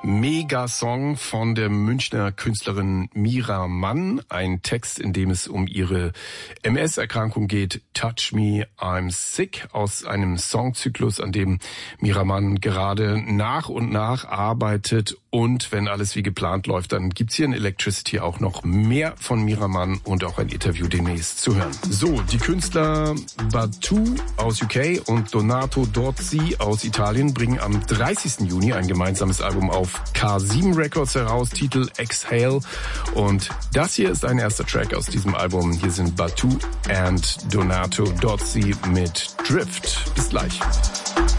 Megasong von der Münchner Künstlerin Mira Mann. Ein Text, in dem es um ihre MS-Erkrankung geht, Touch Me, I'm Sick, aus einem Songzyklus, an dem Mira Mann gerade nach und nach arbeitet. Und wenn alles wie geplant läuft, dann gibt's hier in Electricity auch noch mehr von Mira Mann und auch ein Interview demnächst zu hören. So, die Künstler Batu aus UK und Donato Dozzi aus Italien bringen am 30. Juni ein gemeinsames Album auf K7 Records heraus, Titel Exhale. Und das hier ist ein erster Track aus diesem Album. Hier sind Batu and Donato Dozzi mit Drift. Bis gleich.